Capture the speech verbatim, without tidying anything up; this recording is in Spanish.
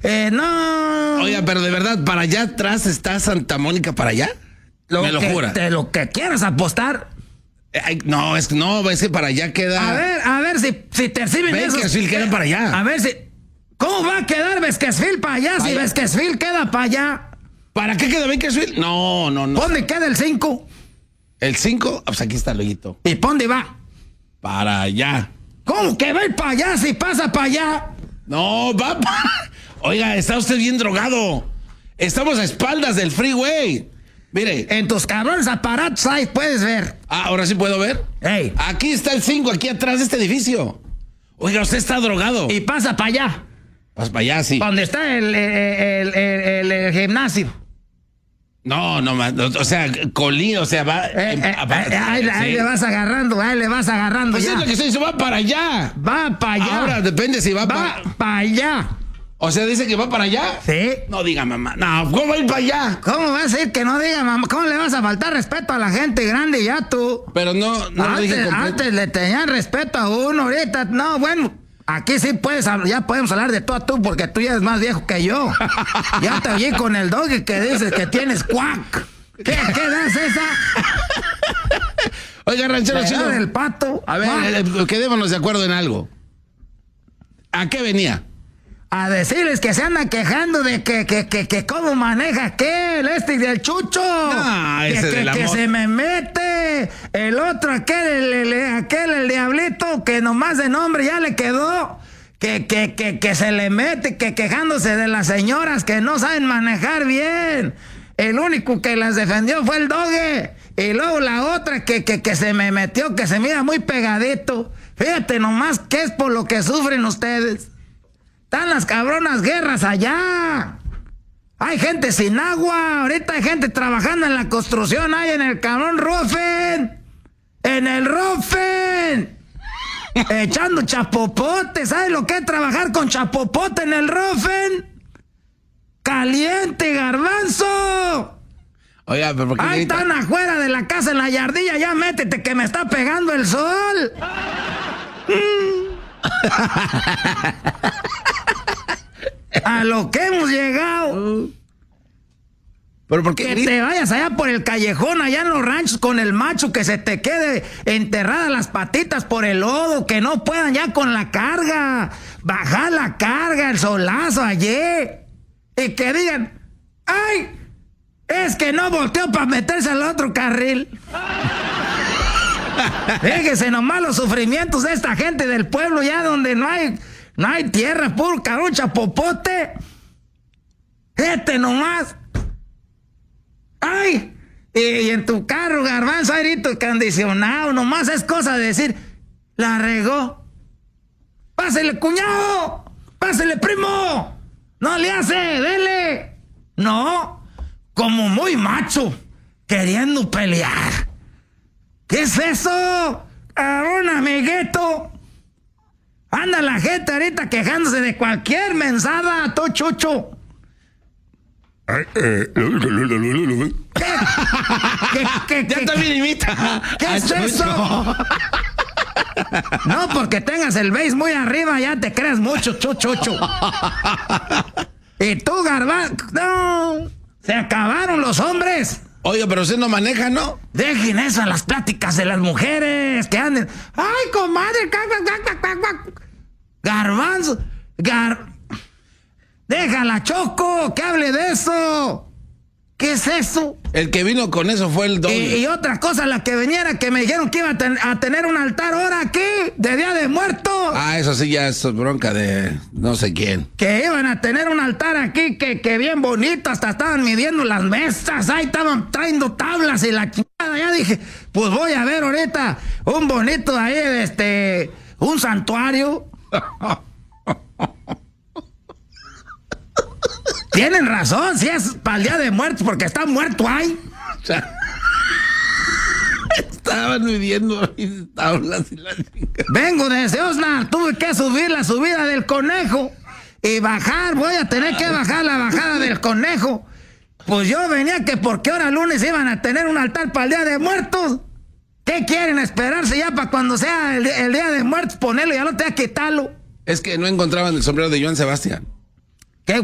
Eh, no. Oiga, pero de verdad, ¿para allá atrás está Santa Mónica para allá? Lo Me lo que, jura. De lo que quieras apostar. Ay, no, es que no, es que para allá queda. A ver, a ver si, si te sirven esos. Bakersfield queda para allá. A ver si. ¿Cómo va a quedar Bakersfield para allá si Bakersfield queda para allá? ¿Para qué queda Bakersfield? No, no, no. ¿Dónde queda el cinco? ¿El cinco? Pues aquí está el hoyito. ¿Y para dónde va? Para allá. ¿Cómo que va a ir para allá si pasa para allá? No, va para... Oiga, está usted bien drogado. Estamos a espaldas del freeway. Mire. En tus cabrones aparatos ahí puedes ver. Ah, ahora sí puedo ver. Ey. Aquí está el cinco, aquí atrás de este edificio. Oiga, usted está drogado. Y pasa para allá. Pasa para allá, sí. ¿Dónde está el, el, el, el, el gimnasio? No, no, o sea, colín, o sea, va... Eh, eh, eh, ahí, sí. ahí le vas agarrando, ahí le vas agarrando. Pues ya. es lo que se dice, va para allá. Va para allá. Ahora depende si va, va para... para allá. O sea, dice que va para allá. Sí. No diga mamá. No, ¿cómo va a ir para allá? ¿Cómo vas a decir que no diga mamá? ¿Cómo le vas a faltar respeto a la gente grande ya tú? Pero no, no antes, lo dije completo. Antes le tenían respeto a uno, ahorita no, bueno. Aquí sí puedes, ya podemos hablar de tú a tú porque tú ya eres más viejo que yo. Ya te oí con el doggy que dices que tienes cuac. ¿Qué, qué edad es esa? Oiga, ranchero chido. del pato. A ver, eh, quedémonos de acuerdo en algo. ¿A qué venía? A decirles que se anda quejando de que, que, que, que cómo maneja qué, el este del Chucho. No, que, ese que, del que amor. se me mete. El otro, aquel, el, el, aquel, el diablito, que nomás de nombre ya le quedó. Que, que, que, que se le mete, que quejándose de las señoras que no saben manejar bien. El único que las defendió fue el Doge. Y luego la otra que, que, que se me metió, que se mira muy pegadito. Fíjate nomás que es por lo que sufren ustedes. Están las cabronas guerras allá. Hay gente sin agua. Ahorita hay gente trabajando en la construcción. Hay en el cabrón Rufen. En el Rufen. Echando chapopote. ¿Sabes lo que es trabajar con chapopote en el Rufen? ¡Caliente, garbanzo! Oiga, pero ¿por qué ahí grita? están afuera de la casa en la yardilla. Ya métete que me está pegando el sol. A lo que hemos llegado. ¿Pero por qué Que grita? te vayas allá por el callejón, allá en los ranchos con el macho, que se te quede enterradas las patitas por el lodo, que no puedan ya con la carga. Bajar la carga, el solazo ayer. Y que digan, ¡ay! Es que no volteó para meterse al otro carril. Fíjese nomás los sufrimientos de esta gente del pueblo, ya donde no hay, no hay tierra, puro cabrón chapopote. Este nomás. ¡Ay! Y, y en tu carro, garbanzo, airito acondicionado, nomás es cosa de decir, la regó. ¡Pásele, cuñado! ¡Pásele, primo! ¡No le hace! ¡Dele! No, como muy macho, queriendo pelear. ¿Qué es eso? Cabrón, amiguito. Anda la gente ahorita quejándose de cualquier mensada, tú, chucho. ¿Qué? ¿Qué, qué, Ya qué, también imita. ¿Qué es eso? No, porque tengas el base muy arriba, ya te creas mucho, chuchucho. Y tú, garbanzo, no, se acabaron los hombres. Oiga, pero usted no maneja, ¿no? Dejen eso en las pláticas de las mujeres que anden. ¡Ay, comadre! Garbanzo, gar... Déjala, Choco, que hable de eso. ¿Qué es eso? El que vino con eso fue el doble. Y, y otra cosa, la que veniera, que me dijeron que iba a, ten, a tener un altar ahora aquí, de Día de Muertos. Ah, eso sí ya es bronca de no sé quién. Que iban a tener un altar aquí, que, que bien bonito, hasta estaban midiendo las mesas, ahí estaban trayendo tablas y la chingada. Ya dije, pues voy a ver ahorita un bonito ahí, este, un santuario. Tienen razón, si es para el Día de Muertos, porque está muerto ahí. O sea, estaban midiendo mis tablas y la chica. Vengo desde Osnar, tuve que subir la subida del conejo y bajar, voy a tener que bajar la bajada del conejo. Pues yo venía que porque ahora lunes iban a tener un altar para el Día de Muertos. ¿Qué quieren? ¿Esperarse ya para cuando sea el, el Día de Muertos? Ponerlo y al otro día quitarlo. Es que no encontraban el sombrero de Joan Sebastián.